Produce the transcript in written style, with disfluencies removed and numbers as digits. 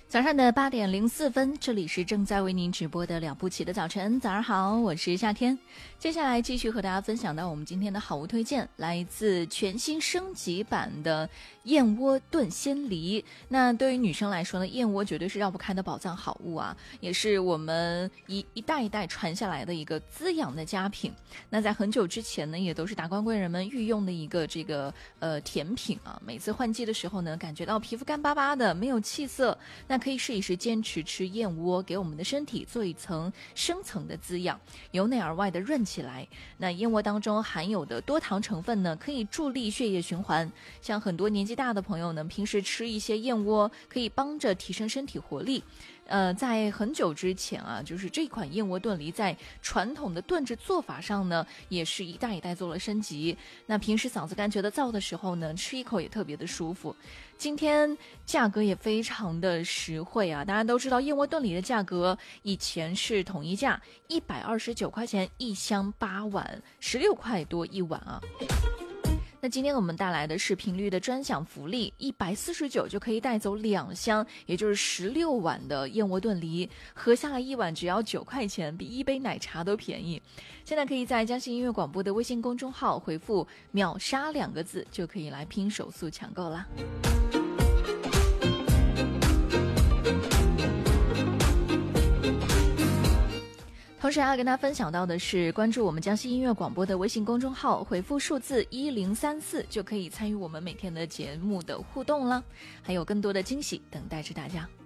早上的8:04，这里是正在为您直播的了不起的早晨。早上好，我是夏天。接下来继续和大家分享到我们今天的好物推荐，来自全新升级版的燕窝炖鲜梨。那对于女生来说呢，燕窝绝对是绕不开的宝藏好物啊，也是我们一代一代传下来的一个滋养的佳品。那在很久之前呢，也都是达官贵人们御用的一个甜品啊。每次换季的时候呢，感觉到皮肤干巴巴的，没有气色，那可以试一试坚持吃燕窝，给我们的身体做一层深层的滋养，由内而外的润起来。那燕窝当中含有的多糖成分呢，可以助力血液循环。像很多年纪大的朋友呢，平时吃一些燕窝，可以帮着提升身体活力。在很久之前啊，就是这款燕窝炖梨在传统的炖制做法上呢，也是一代一代做了升级。那平时嗓子干觉得燥的时候呢，吃一口也特别的舒服。今天价格也非常的实惠啊，大家都知道燕窝炖梨的价格以前是统一价129块钱一箱8碗，16块多一碗啊。那今天我们带来的是频率的专享福利，149就可以带走2箱，也就是16碗的燕窝炖梨，合下来一碗只要9块钱，比一杯奶茶都便宜。现在可以在江西音乐广播的微信公众号回复秒杀2个字，就可以来拼手速抢购啦。同时还要跟大家分享到的是，关注我们江西音乐广播的微信公众号，回复数字1034就可以参与我们每天的节目的互动了，还有更多的惊喜等待着大家。